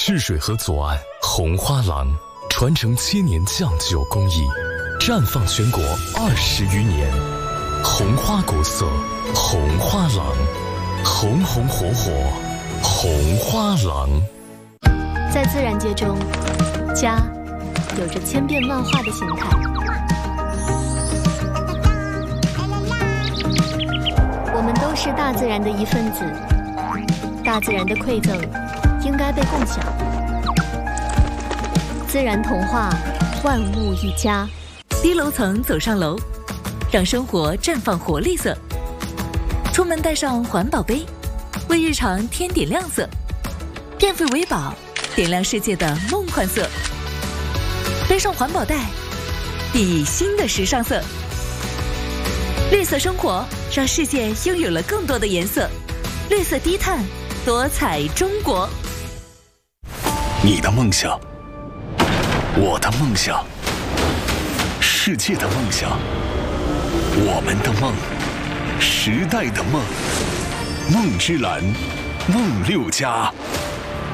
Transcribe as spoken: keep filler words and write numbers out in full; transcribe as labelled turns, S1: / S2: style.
S1: 赤水河左岸红花廊，传承千年酱酒工艺，绽放全国二十余年。红花古色，红花廊，红红火火，红花廊。
S2: 在自然界中，家有着千变万化的形态。我们都是大自然的一份子，大自然的馈赠应该被共享。自然童话，万物一家。
S3: 低楼层走上楼，让生活绽放活力色。出门带上环保杯，为日常添点亮色。电费为宝，点亮世界的梦幻色。背上环保袋，熠熠新的时尚色。绿色生活，让世界拥有了更多的颜色。绿色低碳，多彩中国。
S4: 你的梦想，我的梦想，世界的梦想，我们的梦，时代的梦。梦之蓝，梦六家。